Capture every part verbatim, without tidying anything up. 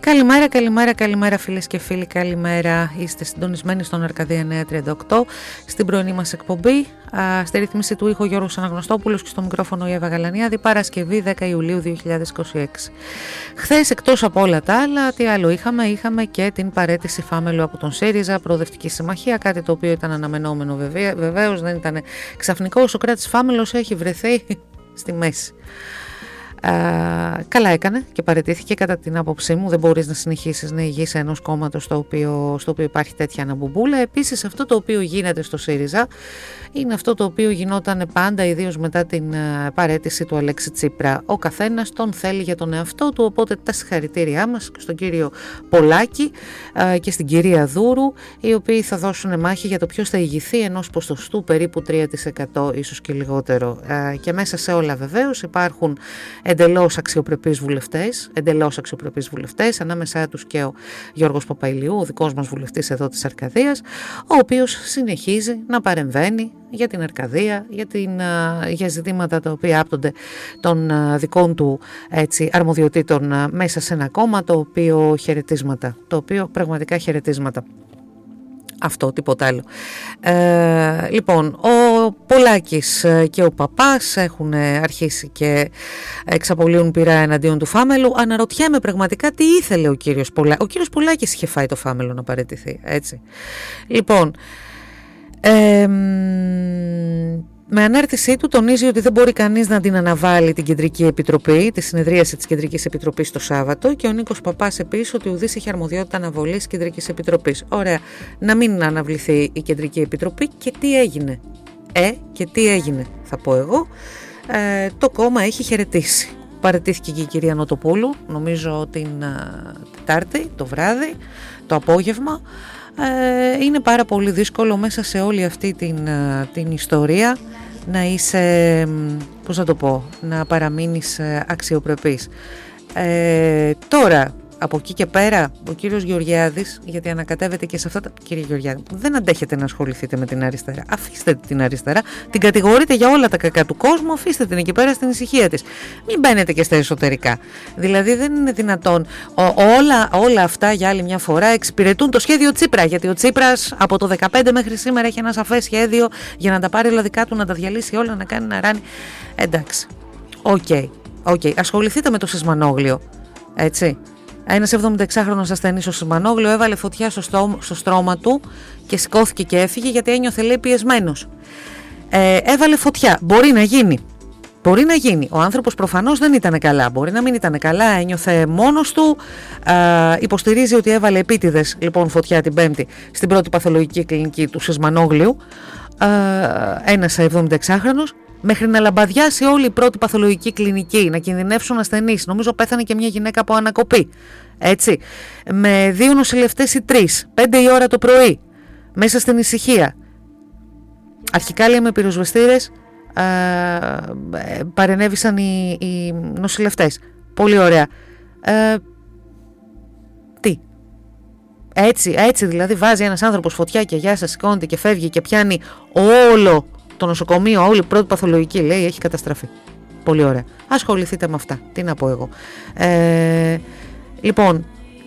Καλημέρα, καλημέρα, καλημέρα φίλες και φίλοι, καλημέρα. Είστε συντονισμένοι στον Αρκαδία εννιακόσια τριάντα οκτώ στην πρωινή μας εκπομπή. Α, στη ρύθμιση του ήχου Γιώργος Αναγνωστόπουλος και στο μικρόφωνο η Εύα Γαλανιάδη. Παρασκευή δέκα Ιουλίου δύο χιλιάδες είκοσι έξι. Χθες, εκτός από όλα τα άλλα, τι άλλο είχαμε? Είχαμε και την παραίτηση Φάμελου από τον ΣΥΡΙΖΑ, Προοδευτική Συμμαχία, κάτι το οποίο ήταν αναμενόμενο βεβαίως, δεν ήταν ξαφνικό. Ο Σωκράτης Φάμελος έχει βρεθεί στη μέση. Uh, καλά έκανε και παραιτήθηκε, κατά την άποψή μου. Δεν μπορείς να συνεχίσεις να ηγείσαι ενός κόμματος στο οποίο, στο οποίο υπάρχει τέτοια αναμπομπούλα. Επίσης, αυτό το οποίο γίνεται στο ΣΥΡΙΖΑ είναι αυτό το οποίο γινόταν πάντα, ιδίως μετά την uh, παραίτηση του Αλέξη Τσίπρα. Ο καθένας τον θέλει για τον εαυτό του, οπότε τα συγχαρητήριά μας και στον κύριο Πολάκη uh, και στην κυρία Δούρου, οι οποίοι θα δώσουν μάχη για το ποιος θα ηγηθεί ενός ποσοστού περίπου τρία τοις εκατό, ίσως και λιγότερο. Uh, και μέσα σε όλα βεβαίως υπάρχουν εντελώς αξιοπρεπείς βουλευτές, εντελώς αξιοπρεπείς βουλευτές, ανάμεσά τους και ο Γιώργος Παπαϊλιού, ο δικός μας βουλευτής εδώ της Αρκαδίας, ο οποίος συνεχίζει να παρεμβαίνει για την Αρκαδία, για, την, για ζητήματα τα οποία άπτονται των δικών του έτσι, αρμοδιοτήτων μέσα σε ένα κόμμα, το οποίο χαιρετίσματα, το οποίο πραγματικά χαιρετίσματα. Αυτό, τίποτα άλλο. Ε, λοιπόν, ο Πολάκης και ο Παπάς έχουν αρχίσει και εξαπολύουν πειρά εναντίον του Φάμελου. Αναρωτιέμαι πραγματικά τι ήθελε ο κύριος Πολάκης. Ο κύριος Πολάκης είχε φάει το Φάμελο να παραιτηθεί, έτσι. Λοιπόν, ε, με ανάρτησή του τονίζει ότι δεν μπορεί κανείς να την αναβάλει την Κεντρική Επιτροπή, τη συνεδρίαση της Κεντρικής Επιτροπής το Σάββατο, και ο Νίκος Παπάς επίσης ότι ουδής έχει αρμοδιότητα αναβολής της Κεντρικής Επιτροπής. Ωραία, να μην αναβληθεί η Κεντρική Επιτροπή. Και τι έγινε? Ε, και τι έγινε, θα πω εγώ. Ε, το κόμμα έχει χαιρετήσει. Παραιτήθηκε και η κυρία Νοτοπούλου, νομίζω την Τετάρτη, το βράδυ, το απόγευμα. Ε, είναι πάρα πολύ δύσκολο μέσα σε όλη αυτή την, την ιστορία να είσαι, πώς να το πω, να παραμείνεις αξιοπρεπής. Ε, τώρα, από εκεί και πέρα, ο κύριος Γεωργιάδης, γιατί ανακατεύεται και σε αυτά τα... Κύριε Γεωργιάδη, δεν αντέχετε να ασχοληθείτε με την αριστερά. Αφήστε την αριστερά, την κατηγορείτε για όλα τα κακά του κόσμου, αφήστε την εκεί πέρα στην ησυχία της. Μην μπαίνετε και στα εσωτερικά. Δηλαδή δεν είναι δυνατόν. Ο, όλα, όλα αυτά για άλλη μια φορά εξυπηρετούν το σχέδιο Τσίπρα, γιατί ο Τσίπρας από το δεκαπέντε μέχρι σήμερα έχει ένα σαφές σχέδιο για να τα πάρει όλα δικά του, να τα διαλύσει όλα, να κάνει να ράνει. Εντάξει. Οκ. Okay. Okay. Ασχοληθείτε με το Σισμανόγλιο. Έτσι. Ένας εβδομηνταεξάχρονος ασθενής ο Σισμανόγλιο έβαλε φωτιά στο, στόμα, στο στρώμα του και σηκώθηκε και έφυγε γιατί ένιωθε, λέει, πιεσμένος. Ε, έβαλε φωτιά. Μπορεί να γίνει. Μπορεί να γίνει. Ο άνθρωπος προφανώς δεν ήταν καλά. Μπορεί να μην ήταν καλά. Ένιωθε μόνος του. Ε, υποστηρίζει ότι έβαλε επίτηδες λοιπόν φωτιά την Πέμπτη στην πρώτη παθολογική κλινική του Σισμανόγλιου. Ε, ένας εβδομηνταεξάχρονος. Μέχρι να λαμπαδιάσει όλη η πρώτη παθολογική κλινική, να κινδυνεύσουν ασθενείς. Νομίζω πέθανε και μια γυναίκα από ανακοπή. Έτσι. Με δύο νοσηλευτές ή τρεις, πέντε η ώρα το πρωί, μέσα στην ησυχία. Αρχικά, λέει, με πυροσβεστήρες α, παρενέβησαν οι, οι νοσηλευτές. Πολύ ωραία. Ε, τι. Έτσι, έτσι δηλαδή βάζει ένας άνθρωπος φωτιά και γεια σας, σηκώνεται και φεύγει και πιάνει όλο το νοσοκομείο, όλη η πρώτη παθολογική, λέει, έχει καταστραφεί. Πολύ ωραία. Ασχοληθείτε με αυτά. Τι να πω εγώ. Ε, λοιπόν,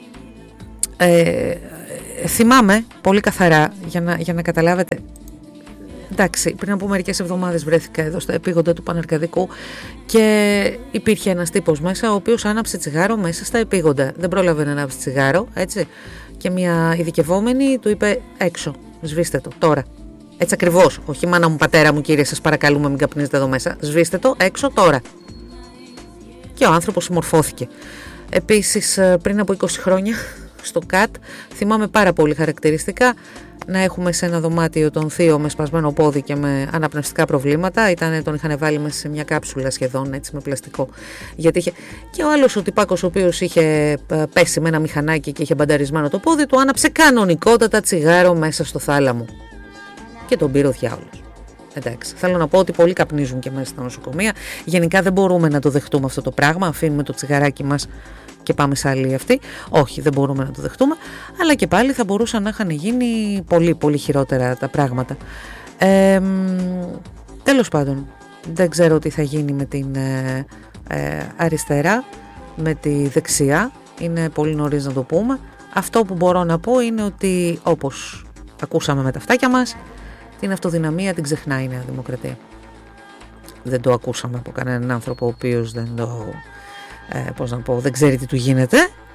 ε, θυμάμαι πολύ καθαρά, για να, για να καταλάβετε. Εντάξει, πριν από μερικές εβδομάδες βρέθηκα εδώ στα επίγοντα του Παναρκαδικού και υπήρχε ένας τύπος μέσα, ο οποίος άναψε τσιγάρο μέσα στα επίγοντα. Δεν πρόλαβε να ανάψει τσιγάρο, έτσι. Και μια ειδικευόμενη του είπε, έξω, σβήστε το τώρα. Έτσι ακριβώς. Όχι, μάνα μου, πατέρα μου, κύριε, σας παρακαλούμε, μην καπνίζετε εδώ μέσα. Σβήστε το έξω τώρα. Και ο άνθρωπος συμμορφώθηκε. Επίσης, πριν από είκοσι χρόνια, στο ΚΑΤ, θυμάμαι πάρα πολύ χαρακτηριστικά να έχουμε σε ένα δωμάτιο τον θείο με σπασμένο πόδι και με αναπνευστικά προβλήματα. Ήτανε, τον είχαν βάλει μέσα σε μια κάψουλα σχεδόν, έτσι, με πλαστικό. Γιατί είχε... Και ο άλλος ο τυπάκος, ο οποίος είχε πέσει με ένα μηχανάκι και είχε μπανταρισμένο το πόδι του, άναψε κανονικότατα τσιγάρο μέσα στο θάλαμο. Και τον πήρε ο διάολος. Εντάξει, θέλω να πω ότι πολλοί καπνίζουν και μέσα στα νοσοκομεία. Γενικά δεν μπορούμε να το δεχτούμε αυτό το πράγμα. Αφήνουμε το τσιγαράκι μας και πάμε σε άλλη αυτή. Όχι, δεν μπορούμε να το δεχτούμε. Αλλά και πάλι θα μπορούσαν να είχαν γίνει πολύ πολύ χειρότερα τα πράγματα. Ε, τέλος πάντων, δεν ξέρω τι θα γίνει με την ε, ε, αριστερά, με τη δεξιά. είναι πολύ νωρίς να το πούμε. Αυτό που μπορώ να πω είναι ότι, όπως ακούσαμε με τα αυτάκια μας, την αυτοδυναμία την ξεχνάει η Νέα Δημοκρατία. Δεν το ακούσαμε από κανέναν άνθρωπο ο οποίος δεν το, ε, πώς να πω, δεν ξέρει τι του γίνεται.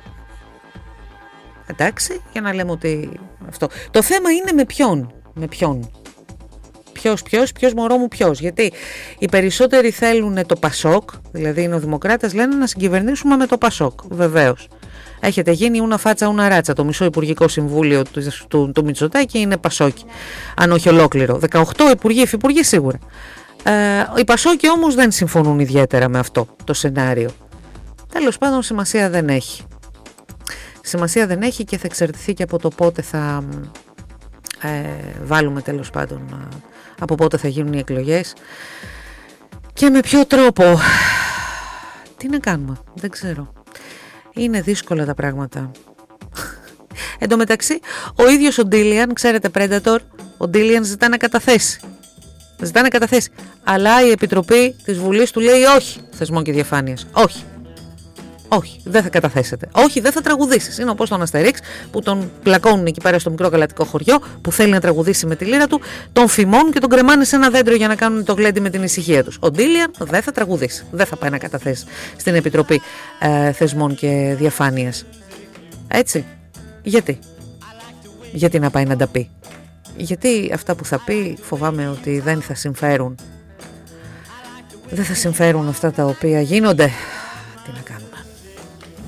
Εντάξει, για να λέμε ότι αυτό. Το θέμα είναι με ποιον, με ποιον. Ποιος, ποιος, ποιος μωρό μου ποιος. Γιατί οι περισσότεροι θέλουν το Πασόκ, δηλαδή οι νεοδημοκράτες λένε να συγκυβερνήσουμε με το Πασόκ, βεβαίως. Έχετε γίνει ούνα φάτσα ούνα ράτσα. Το μισό Υπουργικό Συμβούλιο του, του, του Μητσοτάκη είναι Πασόκι, αν όχι ολόκληρο. δεκαοκτώ υπουργοί, υφυπουργοί σίγουρα. Ε, οι Πασόκοι όμως δεν συμφωνούν ιδιαίτερα με αυτό το σενάριο. Τέλος πάντων, σημασία δεν έχει. Σημασία δεν έχει και θα εξαρτηθεί και από το πότε θα ε, βάλουμε, τέλος πάντων, από πότε θα γίνουν οι εκλογές και με ποιο τρόπο. Τι να κάνουμε, δεν ξέρω. Είναι δύσκολα τα πράγματα. Εν τω μεταξύ, ο ίδιος ο Ντίλιαν, ξέρετε, Predator, ο Ντίλιαν ζητά να καταθέσει. Ζητά να καταθέσει. Αλλά η Επιτροπή της Βουλής του λέει όχι, θεσμό και διαφάνειας. Όχι. Όχι, δεν θα καταθέσετε. Όχι, δεν θα τραγουδήσεις. Είναι όπως τον Αστερίξ που τον πλακώνουν εκεί πέρα στο μικρό γαλατικό χωριό που θέλει να τραγουδήσει με τη λύρα του, τον φημώνουν και τον κρεμάνε σε ένα δέντρο για να κάνουν το γλέντι με την ησυχία τους. Ο Ντίλιαν δεν θα τραγουδήσει. Δεν θα πάει να καταθέσει στην Επιτροπή ε, Θεσμών και Διαφάνειας. Έτσι. Γιατί. Γιατί να πάει να τα πει. Γιατί αυτά που θα πει φοβάμαι ότι δεν θα συμφέρουν. Δεν θα συμφέρουν αυτά τα οποία γίνονται